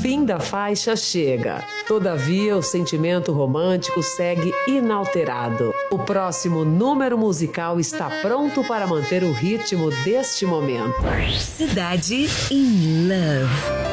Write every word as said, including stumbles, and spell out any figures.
fim da faixa chega. Todavia, o sentimento romântico segue inalterado. O próximo número musical está pronto para manter o ritmo deste momento. Cidade in Love.